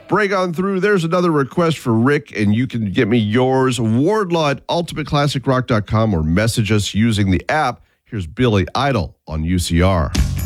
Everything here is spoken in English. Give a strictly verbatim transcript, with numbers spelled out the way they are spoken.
Break on through. There's another request for Rick, and you can get me yours. Wardlaw at ultimate classic rock dot com or message us using the app. Here's Billy Idol on U C R.